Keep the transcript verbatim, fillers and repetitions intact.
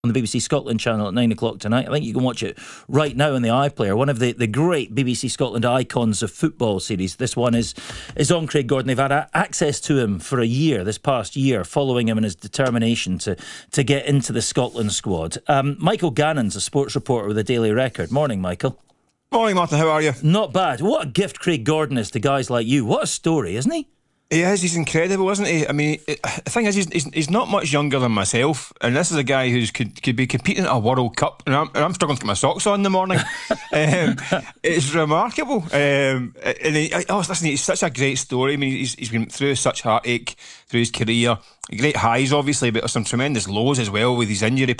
on the B B C Scotland channel at nine o'clock tonight. I think you can watch it right now on the iPlayer. One of the, the great B B C Scotland icons of football series. This one is is on Craig Gordon. They've had a- access to him for a year, this past year, following him in his determination to, to get into the Scotland squad. Um, Michael Gannon's a sports reporter with the Daily Record. Morning, Michael. Morning, Martin. How are you? Not bad. What a gift Craig Gordon is to guys like you. What a story, isn't he? He is, he's incredible, isn't he? I mean, it, the thing is, he's, he's, he's not much younger than myself, and this is a guy who could, could be competing at a World Cup, and I'm, and I'm struggling to get my socks on in the morning. um, it's remarkable. Um, and he, oh, listen, it's such a great story. I mean, he's, he's been through such heartache through his career. Great highs, obviously, but some tremendous lows as well with his injury